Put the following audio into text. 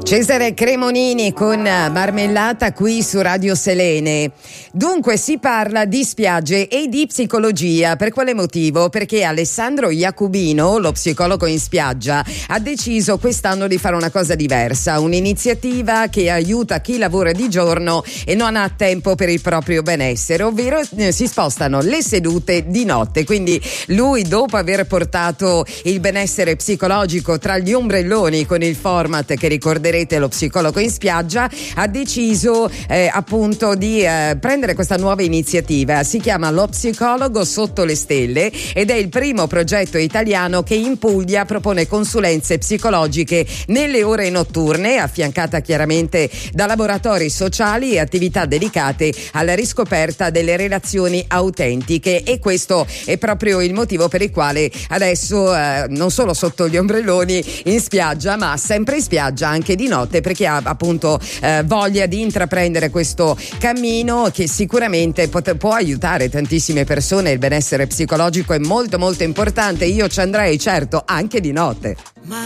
Cesare Cremonini con Marmellata qui su Radio Selene. Dunque si parla di spiagge e di psicologia. Per quale motivo? Perché Alessandro Iacubino, lo psicologo in spiaggia, ha deciso quest'anno di fare una cosa diversa, un'iniziativa che aiuta chi lavora di giorno e non ha tempo per il proprio benessere, ovvero si spostano le sedute di notte. Quindi lui, dopo aver portato il benessere psicologico tra gli ombrelloni con il format che ricorderete, lo psicologo in spiaggia, ha deciso appunto di prendere questa nuova iniziativa. Si chiama Lo psicologo sotto le stelle ed è il primo progetto italiano che in Puglia propone consulenze psicologiche nelle ore notturne, affiancata chiaramente da laboratori sociali e attività dedicate alla riscoperta delle relazioni autentiche. E questo è proprio il motivo per il quale adesso non solo sotto gli ombrelloni in spiaggia, ma sempre in spiaggia anche di notte, perché ha appunto voglia di intraprendere questo cammino che sicuramente può aiutare tantissime persone. Il benessere psicologico è molto molto importante. Io ci andrei, certo, anche di notte.